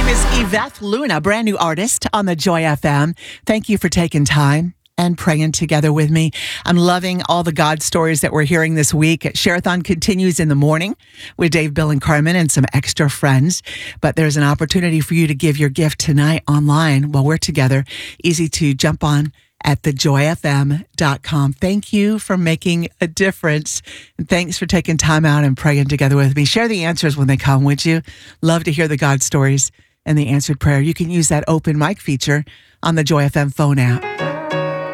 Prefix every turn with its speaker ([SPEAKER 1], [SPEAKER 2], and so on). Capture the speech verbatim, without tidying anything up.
[SPEAKER 1] name is Yvette Luna, brand new artist on the Joy F M. Thank you for taking time and praying together with me. I'm loving all the God stories that we're hearing this week. Share-a-thon continues in the morning with Dave, Bill, and Carmen and some extra friends. But there's an opportunity for you to give your gift tonight online while we're together. Easy to jump on at the joy f m dot com. Thank you for making a difference. And thanks for taking time out and praying together with me. Share the answers when they come, would you? Love to hear the God stories and the answered prayer. You can use that open mic feature on the Joy F M phone app.